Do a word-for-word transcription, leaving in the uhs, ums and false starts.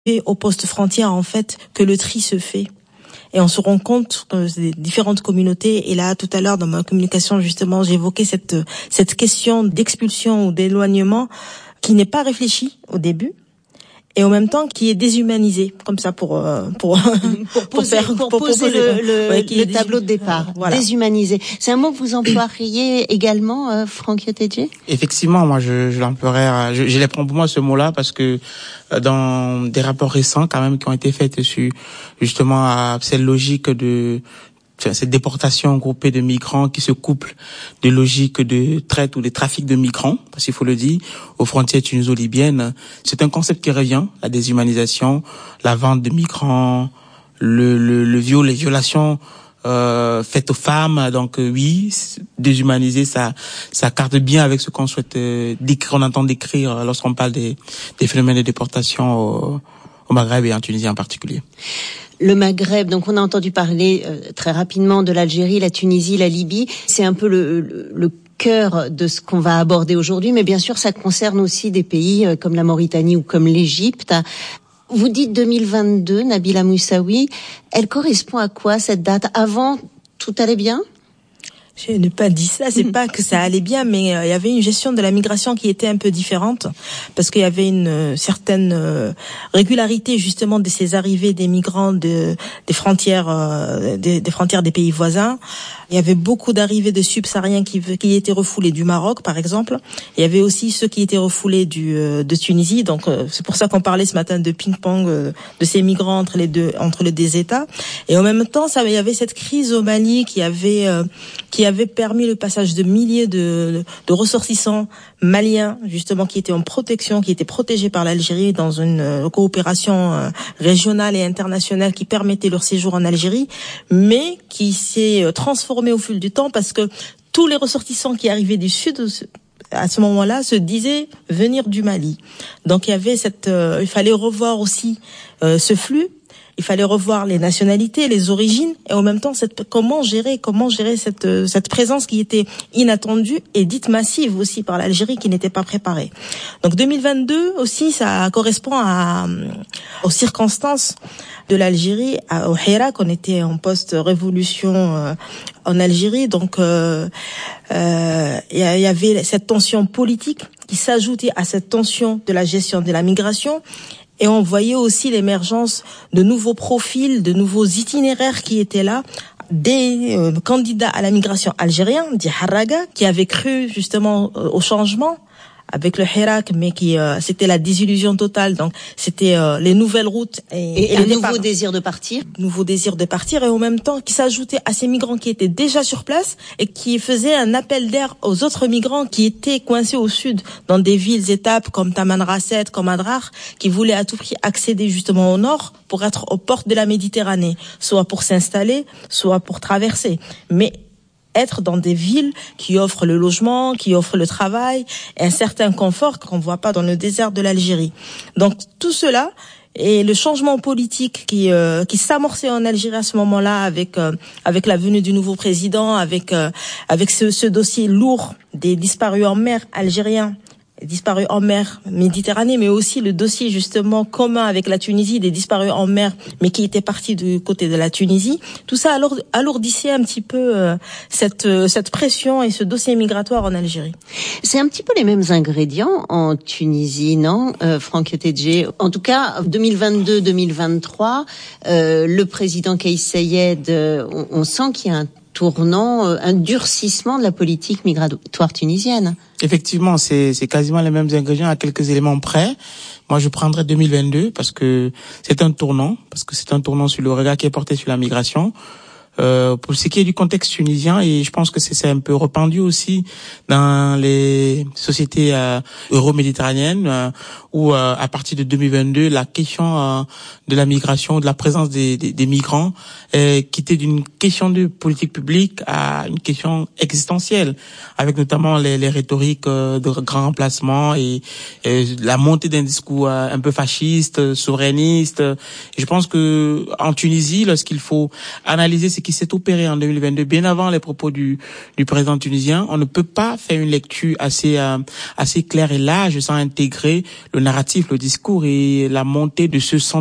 au poste frontière, en fait, que le tri se fait. Et on se rend compte que des différentes communautés, et là, tout à l'heure, dans ma communication, justement, j'évoquais cette, cette question d'expulsion ou d'éloignement qui n'est pas réfléchie au début. Et en même temps, qui est déshumanisé, comme ça, pour euh, pour pour poser, pour, pour, pour poser le, le, ouais, le tableau de départ. Voilà. Déshumanisé. C'est un mot que vous emploieriez également, euh, Franck Yotedje ? Effectivement, moi, je, je l'emploierais. Je, je les prends pour moi ce mot-là parce que dans des rapports récents, quand même, qui ont été faits sur justement à cette logique de cette déportation groupée de migrants qui se couple de logiques de traite ou de trafic de migrants, parce qu'il faut le dire, aux frontières tuniso-libyennes. C'est un concept qui revient, la déshumanisation, la vente de migrants, le, le, le viol, les violations euh, faites aux femmes. Donc euh, oui, déshumaniser, ça, ça carte bien avec ce qu'on souhaite euh, décrire, on entend décrire lorsqu'on parle des, des phénomènes de déportation au, au Maghreb et en Tunisie en particulier. Le Maghreb, donc on a entendu parler euh, très rapidement de l'Algérie, la Tunisie, la Libye. C'est un peu le, le, le cœur de ce qu'on va aborder aujourd'hui, mais bien sûr ça concerne aussi des pays euh, comme la Mauritanie ou comme l'Égypte. Vous dites deux mille vingt-deux, Nabila Moussaoui, elle correspond à quoi cette date ? Avant, tout allait bien ? Je n'ai pas dit ça, c'est pas que ça allait bien, mais il euh, y avait une gestion de la migration qui était un peu différente, parce qu'il y avait une euh, certaine euh, régularité justement de ces arrivées des migrants de, des frontières, euh, des, des frontières des pays voisins. Il y avait beaucoup d'arrivées de subsahariens qui, qui étaient refoulés du Maroc, par exemple. Il y avait aussi ceux qui étaient refoulés du, euh, de Tunisie. Donc euh, c'est pour ça qu'on parlait ce matin de ping-pong euh, de ces migrants entre les deux, entre les deux États. Et en même temps, ça, il y avait cette crise au Mali qui avait, euh, qui avait permis le passage de milliers de, de ressortissants maliens, justement, qui étaient en protection, qui étaient protégés par l'Algérie dans une euh, coopération euh, régionale et internationale qui permettait leur séjour en Algérie, mais qui s'est euh, transformé au fil du temps parce que tous les ressortissants qui arrivaient du sud à ce moment-là se disaient venir du Mali. Donc il y avait cette, euh, il fallait revoir aussi euh, ce flux. Il fallait revoir les nationalités, les origines, et en même temps, cette, comment gérer, comment gérer cette, cette présence qui était inattendue et dite massive aussi par l'Algérie qui n'était pas préparée. Donc deux mille vingt-deux aussi, ça correspond à, aux circonstances de l'Algérie, à, au Hirak, on était en post-révolution euh, en Algérie, donc euh, euh, il y avait cette tension politique qui s'ajoutait à cette tension de la gestion de la migration. Et on voyait aussi l'émergence de nouveaux profils, de nouveaux itinéraires qui étaient là, des euh, candidats à la migration algériens, dit Harraga, qui avaient cru justement euh, au changement avec le Hirak, mais qui euh, c'était la désillusion totale. Donc c'était euh, les nouvelles routes et, et, et un nouveau désir de partir, nouveau désir de partir, et en même temps qui s'ajoutait à ces migrants qui étaient déjà sur place et qui faisaient un appel d'air aux autres migrants qui étaient coincés au sud dans des villes étapes comme Tamanrasset, comme Adrar, qui voulaient à tout prix accéder justement au nord pour être aux portes de la Méditerranée, soit pour s'installer, soit pour traverser. Mais être dans des villes qui offrent le logement, qui offrent le travail, et un certain confort qu'on ne voit pas dans le désert de l'Algérie. Donc tout cela et le changement politique qui euh, qui s'amorçait en Algérie à ce moment-là avec euh, avec la venue du nouveau président, avec euh, avec ce, ce dossier lourd des disparus en mer algériens, disparus en mer Méditerranée, mais aussi le dossier justement commun avec la Tunisie, des disparus en mer, mais qui étaient partis du côté de la Tunisie. Tout ça alourdissait un petit peu euh, cette euh, cette pression et ce dossier migratoire en Algérie. C'est un petit peu les mêmes ingrédients en Tunisie, non, euh, Franck Yotedje? En tout cas, deux mille vingt-deux deux mille vingt-trois, euh, le président Kais Saied, euh, on, on sent qu'il y a un tournant, un durcissement de la politique migratoire tunisienne. Effectivement, c'est, c'est quasiment les mêmes ingrédients à quelques éléments près. Moi, je prendrais deux mille vingt-deux parce que c'est un tournant, parce que c'est un tournant sur le regard qui est porté sur la migration. Euh, pour ce qui est du contexte tunisien, et je pense que c'est, c'est un peu répandu aussi dans les sociétés euh, euro-méditerranéennes, euh, où euh, à partir de deux mille vingt-deux, la question euh, de la migration, de la présence des, des, des migrants, est quittée d'une question de politique publique à une question existentielle, avec notamment les, les rhétoriques euh, de grand remplacement et, et la montée d'un discours euh, un peu fasciste, souverainiste. Et je pense que en Tunisie, lorsqu'il faut analyser ce qui s'est opéré en deux mille vingt-deux, bien avant les propos du, du président tunisien, on ne peut pas faire une lecture assez euh, assez claire et large sans intégrer le le narratif, le discours et la montée de ce sentiment